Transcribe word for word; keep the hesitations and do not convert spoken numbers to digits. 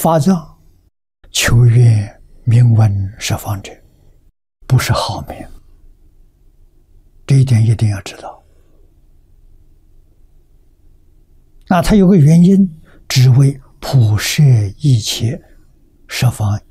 法藏求愿名闻十方者，不是好名，这一点一定要知道。那它有个原因，只为普摄一切十方